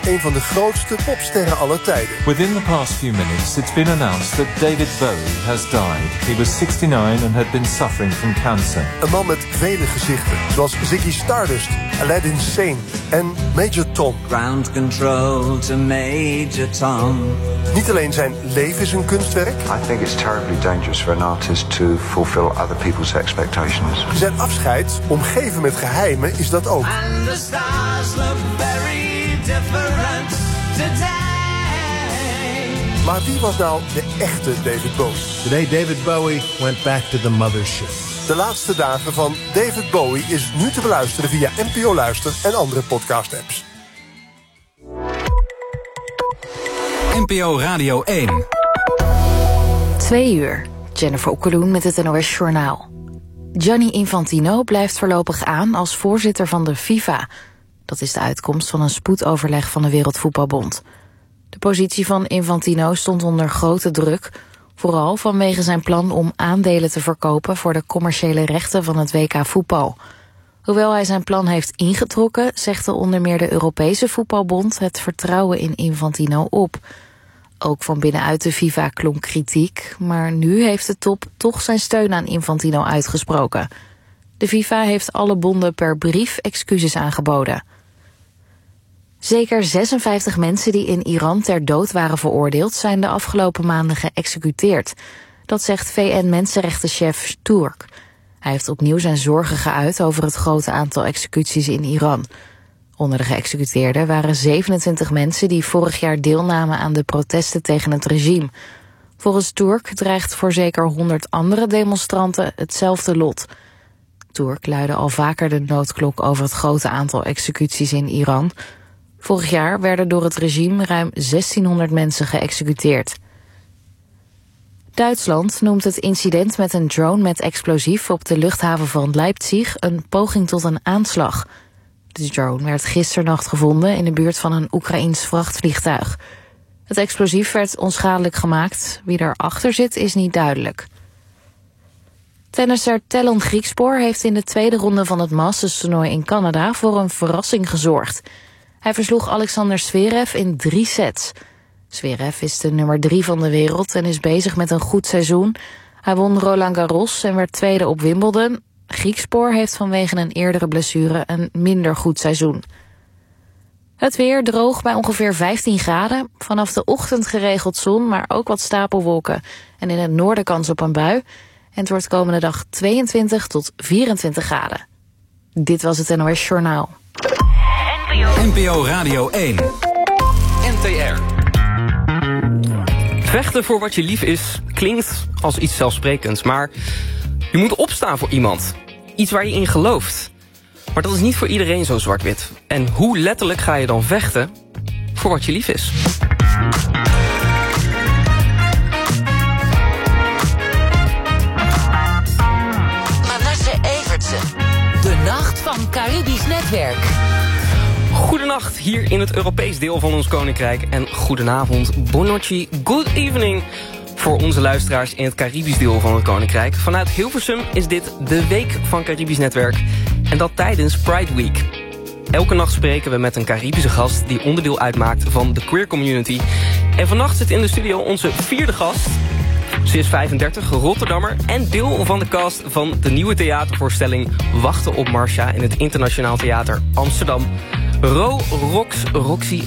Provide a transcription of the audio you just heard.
een van de grootste popsterren aller tijden. Within the past few minutes, it's been announced that David Bowie has died. He was 69 and had been suffering from cancer. Een man met vele gezichten, zoals Ziggy Stardust, Aladdin Sane en Major Tom. Ground control to Major Tom. Niet alleen zijn leven is een kunstwerk. I think it's terribly dangerous for an artist to fulfill other people's expectations. Zijn afscheid, omgeven met geheimen, is dat ook. And the stars look very different today. Maar wie was nou de echte David Bowie? Today David Bowie went back to the mothership. De laatste dagen van David Bowie is nu te beluisteren via NPO Luister en andere podcast-apps. NPO Radio 1. 2 uur. Jennifer Okkeloen met het NOS Journaal. Gianni Infantino blijft voorlopig aan als voorzitter van de FIFA. Dat is de uitkomst van een spoedoverleg van de Wereldvoetbalbond. De positie van Infantino stond onder grote druk, vooral vanwege zijn plan om aandelen te verkopen voor de commerciële rechten van het WK voetbal. Hoewel hij zijn plan heeft ingetrokken, zegt onder meer de Europese Voetbalbond het vertrouwen in Infantino op. Ook van binnenuit de FIFA klonk kritiek, maar nu heeft de top toch zijn steun aan Infantino uitgesproken. De FIFA heeft alle bonden per brief excuses aangeboden. Zeker 56 mensen die in Iran ter dood waren veroordeeld zijn de afgelopen maanden geëxecuteerd. Dat zegt VN-mensenrechtenchef Turk. Hij heeft opnieuw zijn zorgen geuit over het grote aantal executies in Iran. Onder de geëxecuteerden waren 27 mensen die vorig jaar deelnamen aan de protesten tegen het regime. Volgens Turk dreigt voor zeker 100 andere demonstranten hetzelfde lot. Turk luidde al vaker de noodklok over het grote aantal executies in Iran. Vorig jaar werden door het regime ruim 1600 mensen geëxecuteerd. Duitsland noemt het incident met een drone met explosief op de luchthaven van Leipzig een poging tot een aanslag. De drone werd gisternacht gevonden in de buurt van een Oekraïens vrachtvliegtuig. Het explosief werd onschadelijk gemaakt. Wie erachter zit is niet duidelijk. Tennisser Tellon Griekspoor heeft in de tweede ronde van het Masters-toernooi in Canada voor een verrassing gezorgd. Hij versloeg Alexander Zverev in 3 sets. Zverev is de nummer 3 van de wereld en is bezig met een goed seizoen. Hij won Roland Garros en werd tweede op Wimbledon. Griekspoor heeft vanwege een eerdere blessure een minder goed seizoen. Het weer droog bij ongeveer 15 graden. Vanaf de ochtend geregeld zon, maar ook wat stapelwolken. En in het noorden kans op een bui. En het wordt komende dag 22 tot 24 graden. Dit was het NOS Journaal. NPO Radio 1. NTR. Vechten voor wat je lief is klinkt als iets zelfsprekends, maar je moet opstaan voor iemand. Iets waar je in gelooft. Maar dat is niet voor iedereen zo zwart-wit. En hoe letterlijk ga je dan vechten voor wat je lief is? Manasse Evertsen. De Nacht van Caribisch Netwerk. Goedenacht hier in het Europees deel van ons koninkrijk. En goedenavond, bonnoci, good evening voor onze luisteraars in het Caribisch deel van het koninkrijk. Vanuit Hilversum is dit de week van Caribisch Netwerk. En dat tijdens Pride Week. Elke nacht spreken we met een Caribische gast die onderdeel uitmaakt van de queer community. En vannacht zit in de studio onze 4e gast. Ze is 35, Rotterdammer en deel van de cast van de nieuwe theatervoorstelling Wachten op Marcia in het Internationaal Theater Amsterdam. Roxy